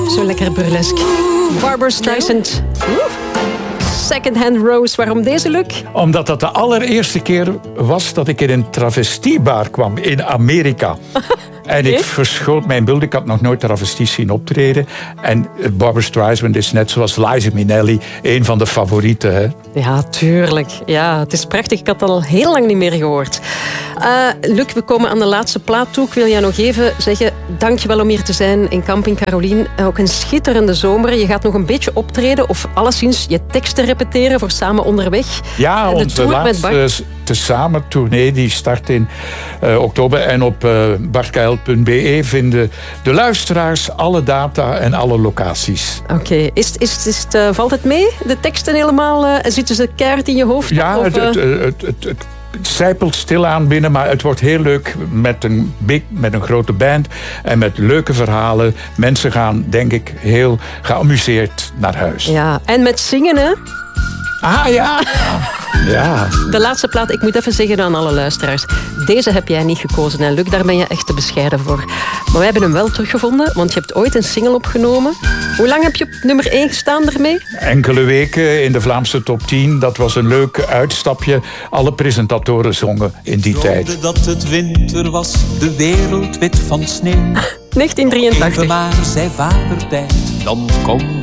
Zo lekker burlesk. Barbara Streisand. Second-hand Rose. Waarom deze, Luc? Omdat dat de allereerste keer was dat ik in een travestiebar kwam in Amerika. En ik verschoot mijn bult. Ik had nog nooit travesties zien optreden. En Barbara Streisand is net zoals Liza Minnelli een van de favorieten. Hè? Ja, tuurlijk. Ja, het is prachtig. Ik had dat al heel lang niet meer gehoord. Luc, we komen aan de laatste plaat toe. Ik wil jou nog even zeggen, dankjewel om hier te zijn in Camping Carolien. Ook een schitterende zomer. Je gaat nog een beetje optreden of alleszins je teksten repeteren voor Samen Onderweg. Ja, onze laatste Tezamen tournee die start in oktober. En op bartkeil.be vinden de luisteraars alle data en alle locaties. Oké. Valt het mee? De teksten helemaal? Zitten ze keihard in je hoofd? Ja, het zijpelt stilaan binnen, maar het wordt heel leuk met een grote band en met leuke verhalen. Mensen gaan, denk ik, heel geamuseerd naar huis. Ja, en met zingen, hè? Ah, ja. Ja. De laatste plaat, ik moet even zeggen aan alle luisteraars. Deze heb jij niet gekozen, hè, Luc. Daar ben je echt te bescheiden voor. Maar wij hebben hem wel teruggevonden, want je hebt ooit een single opgenomen. Hoe lang heb je op nummer 1 gestaan ermee? Enkele weken in de Vlaamse top 10. Dat was een leuk uitstapje. Alle presentatoren zongen in die tijd. Dat het winter was, de wereld wit van sneeuw. 1983. Even maar, zei vader tijd, dan komt